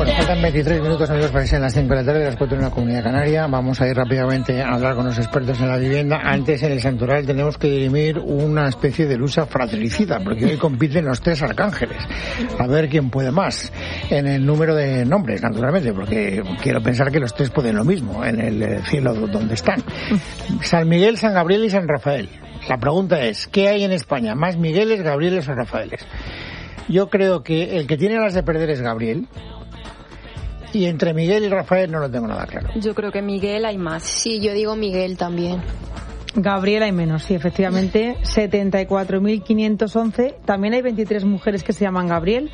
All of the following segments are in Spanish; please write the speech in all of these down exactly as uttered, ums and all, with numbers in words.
Bueno, faltan veintitrés minutos, amigos, para que sean las cinco de la tarde, las cuatro en la Comunidad Canaria. Vamos a ir rápidamente a hablar con los expertos en la vivienda. Antes, en el Santoral, tenemos que dirimir una especie de lucha fratricida, porque hoy compiten los tres arcángeles. A ver quién puede más en el número de nombres, naturalmente, porque quiero pensar que los tres pueden lo mismo en el cielo donde están. San Miguel, San Gabriel y San Rafael. La pregunta es, ¿qué hay en España? ¿Más Migueles, Gabrieles o Rafaeles? Yo creo que el que tiene las de perder es Gabriel. Y entre Miguel y Rafael no lo tengo nada claro. Yo creo que Miguel hay más. Sí, yo digo Miguel también. Gabriel hay menos, sí, efectivamente, setenta y cuatro mil quinientos once. También hay veintitrés mujeres que se llaman Gabriel.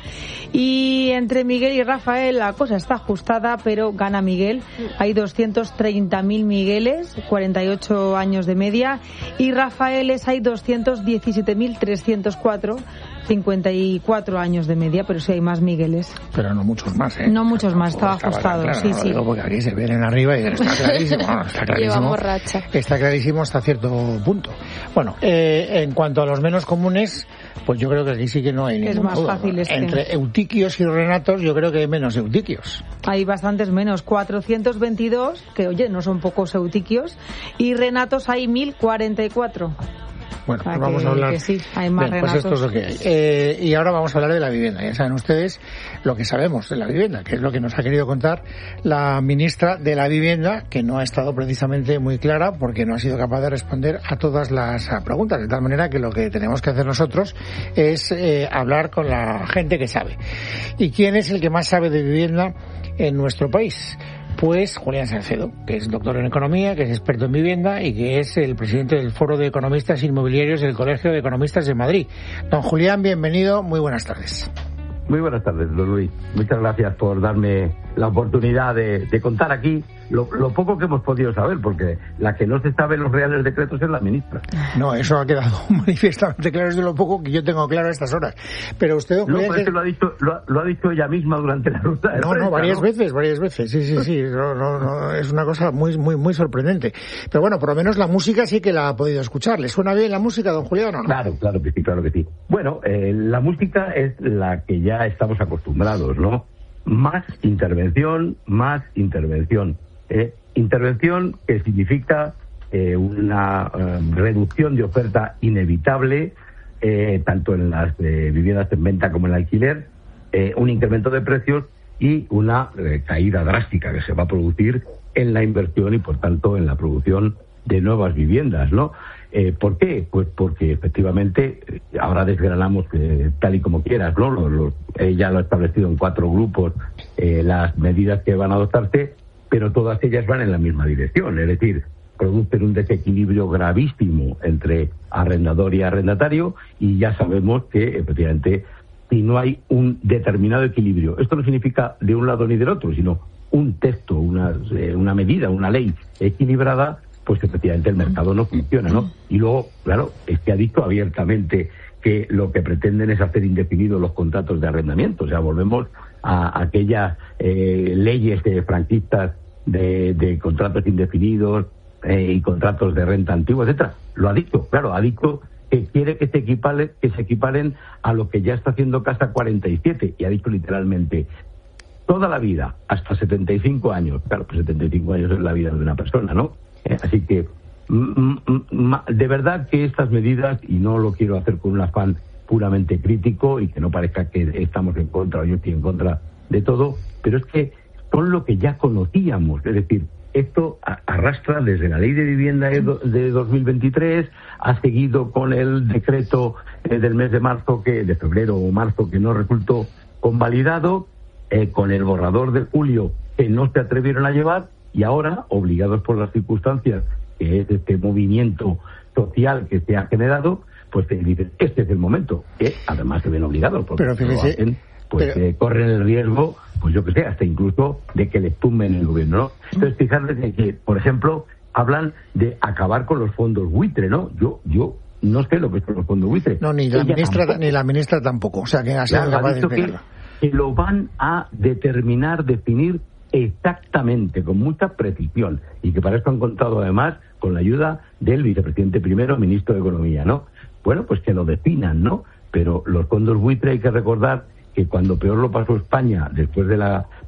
Y entre Miguel y Rafael la cosa está ajustada, pero gana Miguel. Hay doscientos treinta mil Migueles, cuarenta y ocho años de media. Y Rafaeles hay doscientos diecisiete mil trescientos cuatro, cincuenta y cuatro años de media, pero sí hay más Migueles. Pero no muchos más, ¿eh? No muchos más, estaba ajustado, claro, sí, no, sí. Digo porque aquí se ven arriba y está clarísimo. Bueno, está clarísimo. Llevamos racha. Está clarísimo hasta cierto punto. Bueno, eh, en cuanto a los menos comunes, pues yo creo que aquí sí que no hay ningún Es más duda, fácil ¿no? este. Entre eutiquios y renatos yo creo que hay menos eutiquios. Hay bastantes menos, cuatrocientos veintidós, que oye, no son pocos eutiquios, y renatos hay mil cuarenta y cuatro. Bueno, pues que, vamos a hablar. Que sí, hay más Bien, pues esto es lo que hay. Eh, y ahora vamos a hablar de la vivienda. Ya saben ustedes lo que sabemos de la vivienda, que es lo que nos ha querido contar la ministra de la Vivienda, que no ha estado precisamente muy clara porque no ha sido capaz de responder a todas las preguntas. De tal manera que lo que tenemos que hacer nosotros es eh, hablar con la gente que sabe. ¿Y quién es el que más sabe de vivienda en nuestro país? Pues Julián Salcedo, que es doctor en economía, que es experto en vivienda y que es el presidente del Foro de Economistas Inmobiliarios del Colegio de Economistas de Madrid. Don Julián, bienvenido, muy buenas tardes. Muy buenas tardes, don Luis. Muchas gracias por darme la oportunidad de, de contar aquí lo, lo poco que hemos podido saber, porque la que no se sabe los reales decretos es la ministra. No, eso ha quedado manifiestamente claro, es de lo poco que yo tengo claro a estas horas. Pero usted, don Julián... No, es que lo ha dicho, lo, ha- lo ha dicho ella misma durante la ruta de No, prensa, no, varias ¿no? veces, varias veces, sí, sí, sí, no, no, no, es una cosa muy, muy, muy sorprendente. Pero bueno, por lo menos la música sí que la ha podido escuchar. ¿Le suena bien la música, don Julián, o no? Claro, claro que sí, claro que sí. Bueno, eh, la música es la que ya estamos acostumbrados, ¿no? Más intervención, más intervención. ¿eh? Intervención que significa eh, una eh, reducción de oferta inevitable, eh, tanto en las eh, viviendas en venta como en alquiler, eh, un incremento de precios y una eh, caída drástica que se va a producir en la inversión y, por tanto, en la producción de nuevas viviendas, ¿no? Eh, ¿Por qué? Pues porque efectivamente, eh, ahora desgranamos eh, tal y como quieras, ¿no? Lo, lo, ella lo ha establecido en cuatro grupos, eh, las medidas que van a adoptarse, pero todas ellas van en la misma dirección, es decir, producen un desequilibrio gravísimo entre arrendador y arrendatario, y ya sabemos que efectivamente si no hay un determinado equilibrio, esto no significa de un lado ni del otro, sino un texto, una, eh, una medida, una ley equilibrada, pues efectivamente el mercado no funciona, ¿no? Y luego, claro, es que ha dicho abiertamente que lo que pretenden es hacer indefinidos los contratos de arrendamiento. O sea, volvemos a aquellas eh, leyes de franquistas de, de contratos indefinidos eh, y contratos de renta antigua, etcétera. Lo ha dicho, claro, ha dicho que quiere que se equiparen, que se equiparen a lo que ya está haciendo Casa cuarenta y siete, y ha dicho literalmente toda la vida, hasta setenta y cinco años. Claro, pues setenta y cinco años es la vida de una persona, ¿no? Eh, así que, mm, mm, de verdad que estas medidas, y no lo quiero hacer con un afán puramente crítico y que no parezca que estamos en contra o yo estoy en contra de todo, pero es que son lo que ya conocíamos. Es decir, esto arrastra desde la Ley de Vivienda de dos mil veintitrés, ha seguido con el decreto eh, del mes de marzo, que de febrero o marzo, que no resultó convalidado, eh, con el borrador de julio que no se atrevieron a llevar, y ahora, obligados por las circunstancias, que es este movimiento social que se ha generado, pues te dicen, este es el momento, que además se ven obligados, porque pero fíjese, lo hacen, pues pero... eh, corren el riesgo, pues yo que sé, hasta incluso de que les tumben el gobierno, ¿no? Entonces, fijarles en que, por ejemplo, hablan de acabar con los fondos buitre, ¿no? Yo, yo no sé lo que son los fondos buitre. No, ni la Ella ministra tampoco. ni la ministra tampoco, o sea, que ha sido Claro, capaz ha de dicho que, explicarlo. que lo van a determinar, definir exactamente, con mucha precisión, y que para esto han contado además con la ayuda del vicepresidente primero, ministro de Economía, ¿no? Bueno, pues que lo definan, ¿no? Pero los fondos buitre, hay que recordar que cuando peor lo pasó España después de la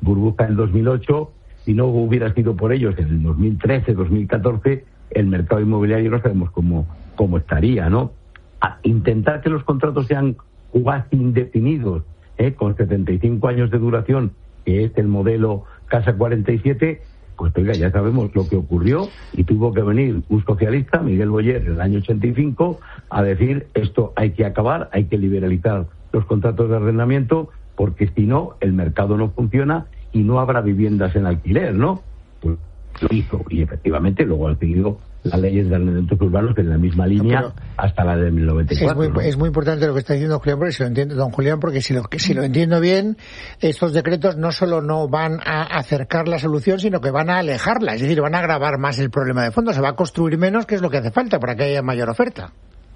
burbuja en dos mil ocho. Si no hubiera sido por ellos en el dos mil trece, dos mil catorce, el mercado inmobiliario no sabemos cómo, cómo estaría, ¿no? A intentar que los contratos sean cuasi indefinidos, ¿eh? con setenta y cinco años de duración, que es el modelo Casa cuarenta y siete, pues oiga, ya sabemos lo que ocurrió y tuvo que venir un socialista, Miguel Boyer, en el año ochenta y cinco, a decir esto hay que acabar, hay que liberalizar los contratos de arrendamiento, porque si no, el mercado no funciona y no habrá viviendas en alquiler, ¿no? Pues lo hizo y efectivamente luego han seguido las leyes de arrendamientos urbanos en la misma línea no, hasta la de mil novecientos noventa y cuatro. Es muy, ¿no? es muy importante lo que está diciendo Julián, porque si lo entiendo, don Julián, porque si lo, si lo entiendo bien, estos decretos no solo no van a acercar la solución, sino que van a alejarla, es decir, van a agravar más el problema de fondo, se va a construir menos, que es lo que hace falta para que haya mayor oferta.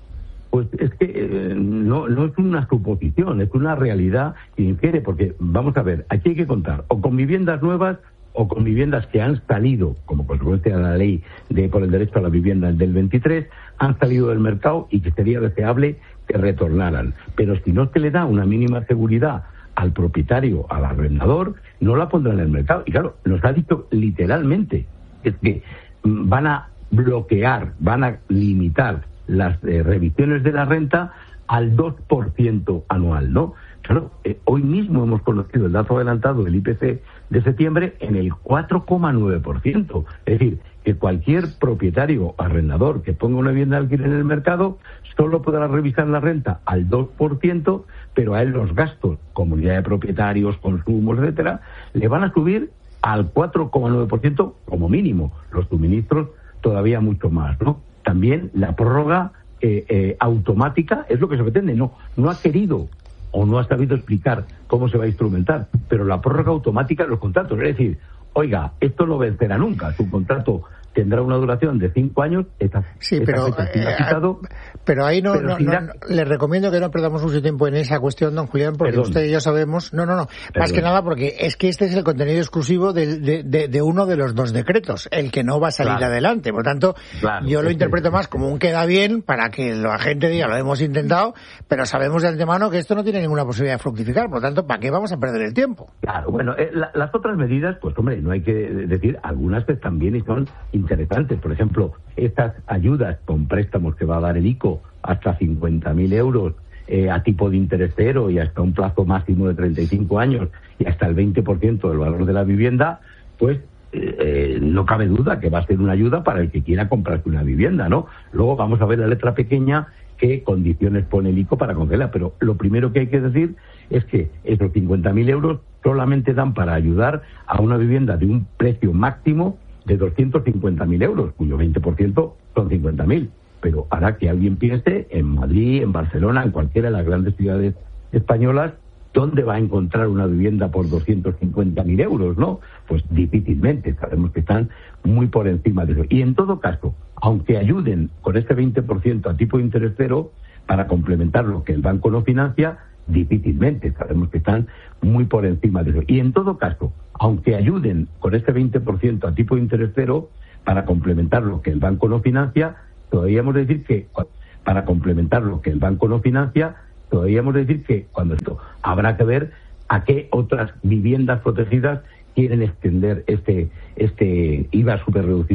Pues es que eh, no, no es una suposición, es una realidad que infiere, porque vamos a ver, aquí hay que contar o con viviendas nuevas o con viviendas que han salido, como consecuencia de la ley de por el derecho a la vivienda del veintitrés, han salido del mercado y que sería deseable que retornaran. Pero si no se le da una mínima seguridad al propietario, al arrendador, no la pondrán en el mercado. Y claro, nos ha dicho literalmente, es que van a bloquear, van a limitar las eh, revisiones de la renta al dos por ciento anual, ¿no? Claro, eh, hoy mismo hemos conocido el dato adelantado del I P C de septiembre en el cuatro coma nueve por ciento. Es decir, que cualquier propietario arrendador que ponga una vivienda de alquiler en el mercado solo podrá revisar la renta al dos por ciento, pero a él los gastos, comunidad de propietarios, consumos, etcétera, le van a subir al cuatro coma nueve por ciento como mínimo. Los suministros todavía mucho más, ¿no? También la prórroga eh, eh, automática es lo que se pretende. No, no ha querido o no ha sabido explicar cómo se va a instrumentar, pero la prórroga automática de los contratos, es decir, oiga, esto no vencerá nunca, su contrato tendrá una duración de cinco años. Esta, sí, esta pero, eh, quitado, pero ahí no, pero no, si no, da... no, le recomiendo que no perdamos mucho tiempo en esa cuestión, don Julián, porque Perdón. usted y yo sabemos, no, no, no, Perdón. más que nada porque es que este es el contenido exclusivo de, de, de, de uno de los dos decretos, el que no va a salir claro. adelante, por tanto, claro, yo lo interpreto más como un queda bien para que la gente diga, lo hemos intentado, pero sabemos de antemano que esto no tiene ninguna posibilidad de fructificar, por tanto, ¿para qué vamos a perder el tiempo? Claro, bueno, eh, la, las otras medidas, pues hombre, no hay que decir, algunas que están bien y son interesantes, por ejemplo, ejemplo, estas ayudas con préstamos que va a dar el I C O hasta cincuenta mil euros eh, a tipo de interés cero y hasta un plazo máximo de treinta y cinco años y hasta el veinte por ciento del valor de la vivienda, pues eh, no cabe duda que va a ser una ayuda para el que quiera comprarse una vivienda, ¿no? Luego vamos a ver la letra pequeña qué condiciones pone el I C O para concederla, pero lo primero que hay que decir es que esos cincuenta mil euros solamente dan para ayudar a una vivienda de un precio máximo de doscientos cincuenta mil euros, cuyo veinte por ciento son cincuenta mil. Pero hará que alguien piense en Madrid, en Barcelona, en cualquiera de las grandes ciudades españolas, ¿dónde va a encontrar una vivienda por doscientos cincuenta mil euros, no? Pues difícilmente, sabemos que están muy por encima de eso. Y en todo caso, aunque ayuden con este veinte por ciento a tipo de interés cero, para complementar lo que el banco no financia, difícilmente, sabemos que están muy por encima de eso. Y en todo caso, aunque ayuden con este veinte por ciento a tipo de interés cero, para complementar lo que el banco no financia, todavía hemos de decir que, para complementar lo que el banco no financia, todavía hemos de decir que cuando esto habrá que ver a qué otras viviendas protegidas quieren extender este, este I V A superreducido.